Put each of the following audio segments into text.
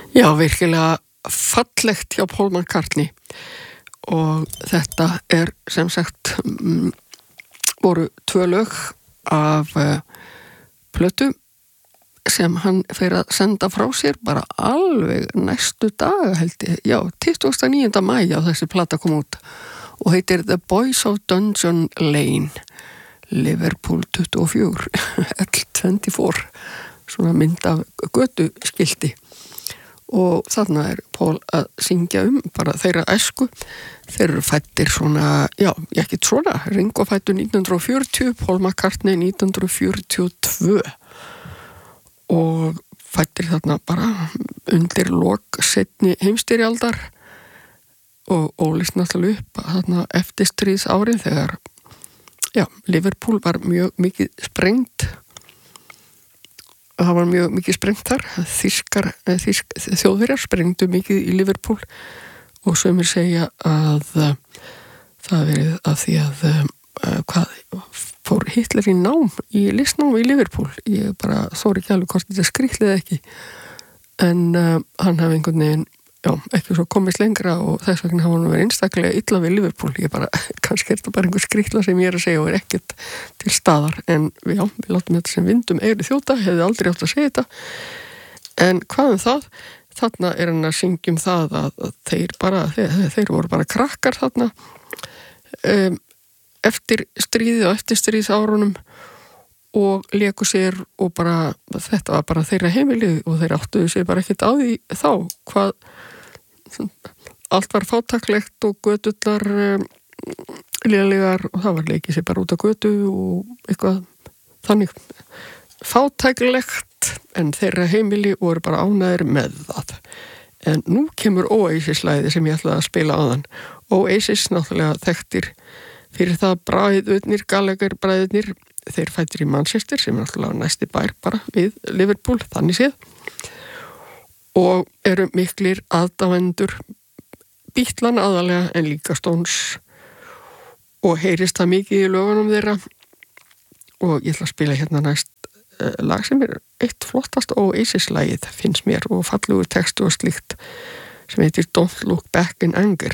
Já, virkilega fallegt hjá Paul McCartney og þetta sem sagt voru 2 lög af plötu sem hann fer að senda frá sér bara alveg næstu dag held ég, já, 29. maí á þessi plata kom út og heitir The Boys of Dungeon Lane, Liverpool 24, L24, svona mynd af götuskilti. Og þarna Paul að syngja bara þeirra æsku. Þeir eru fættir svona, já, ekkert svona, Ringo fættur 1940, Paul McCartney 1942 og fættir þarna bara undir lok seinni heimsstyrjaldar og ólist náttúrulega upp þarna eftir stríðsárið þegar, já, Liverpool var mjög mikið sprengt. Það var mjög mikið sprengt þar, þjóðverjar sprengdu mikið í Liverpool og sumir segja að það verið að því að hvað fór Hitler í listnám í Liverpool. Ég bara þóri ekki alveg hvort þetta skrýtlið ekki en hann hafði einhvern veginn ekki svo komist lengra og þess vegna hafa hann verið einstaklega illa við Liverpool. Ég bara, kannski þetta bara einhver skrýtla sem ég að segja og ekkert til staðar en við látum þetta sem vindum eyri þjóta, hefði aldrei átt að segja þetta en hvað það? Þarna hann að syngja það að þeir voru bara krakkar þarna eftir stríðið og eftir stríðsárunum og léku sér og bara, þetta var bara þeirra heimili og þeir áttuðu sér bara ekkert á því þá, hvað allt var fátæklegt og göturnar lélegar og það var leikið sér bara út á götu og eitthvað þannig fátæklegt en þeirra heimili voru bara ánægðir með það. En nú kemur Oasis-lagið sem ég ætlaði að spila áðan. Oasis náttúrulega þekktir fyrir það bræðurnir, Gallagher bræðurnir, þeir fættir í Manchester sem náttúrulega næsti bær bara við Liverpool, þannig séð. Og eru miklir aðdáendur Beatlana aðalega en líka Stones og heyrist það mikið í lögunum þeirra. Og ég ætla að spila hérna næst lag sem eitt flottast Oasis-lagið finnst mér og fallegur textu og slíkt sem heitir Don't Look Back in Anger.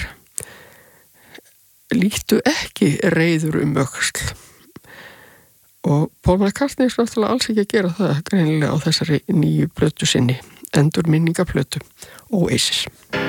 Líktu ekki reiður öxl. Og Paul McCartney náttúrulega alls ekki að gera það greinilega á þessari nýju plötu sinni, endurminningaplötu Oasis.